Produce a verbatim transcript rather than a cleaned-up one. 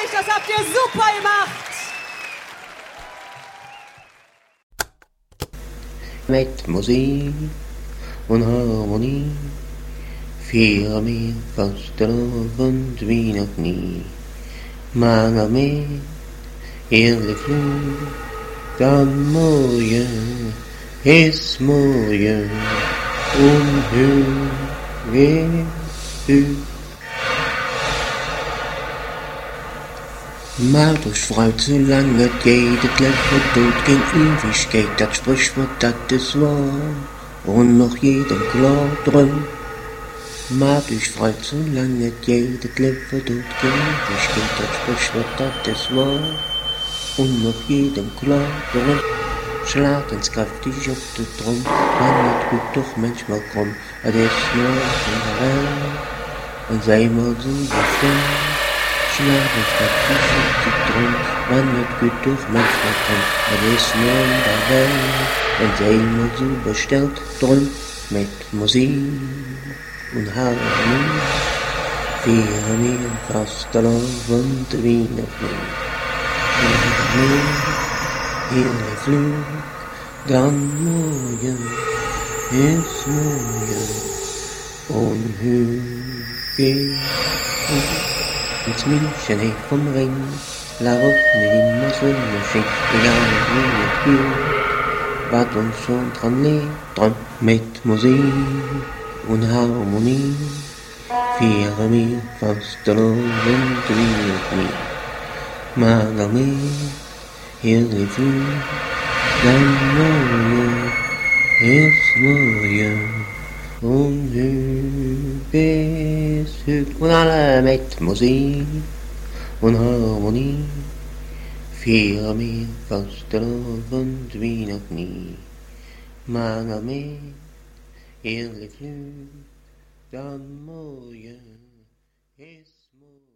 euch, das habt ihr super gemacht. Mit Musik und Harmonie vieren wir Fastelavond wie noch nie. Maar met heerlijk vloed, dan morgen is morgen onheugelijk. Maar dus fruit zolang het geht, het leven dood geen Ewigkeit, dat Sprichwort dat is wahr, und noch jedem klar drum. Maar dus fruit zolang het geht, het leven dood geen Ewigkeit, dat Sprichwort dat is wahr, und noch jedem klar drum. Schlag uns kräftig auf de Drum, man wird gut doch manchmal krumm, het is nur in der Welt, und sei mal so befreit. Schlag uns kräftig auf de Drum, man wird gut doch manchmal krumm, het is nur in der Welt, und sei mal so bestellt drum, mit Musik und Harmonie, vieren wir Fastelavond wie noch nie. Heerlijk vloed, dan morgen is morgen onheugelijk. Met München heeft vom Ring, laat op met die moslimmaschine, egal wie het gilt, wat ons schon dran lebt, dran met muziek en harmonie, vieren wir Fastelavond wie nog nie. Maar daarmee heerlijk vloed, dan morgen is morgen onheugelijk. En alle met muziek en harmonie vieren wir Fastelavond wie nog nie. Maar daarmee heerlijk vloed, dan morgen is morgen.